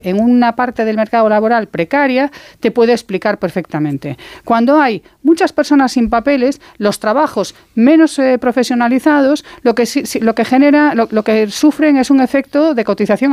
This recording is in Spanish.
en una parte del mercado laboral precaria, te puede explicar perfectamente. Cuando hay muchas personas sin papeles, los trabajos menos profesionalizados, lo que sufren es un efecto de cotización